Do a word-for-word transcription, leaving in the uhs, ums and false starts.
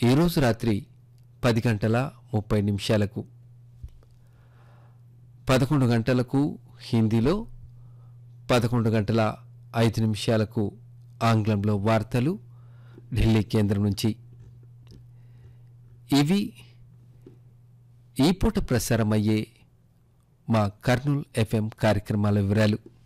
ఈరోజు రాత్రి పది గంటల ముప్పై నిమిషాలకు, పదకొండు గంటలకు హిందీలో, పదకొండు గంటల ఐదు నిమిషాలకు ఆంగ్లంలో వార్తలు ఢిల్లీ కేంద్రం నుంచి. ఇవి ఈ పూట ప్రసారమయ్యే మా కర్నూల్ ఎఫ్ఎం కార్యక్రమాల వివరాలు.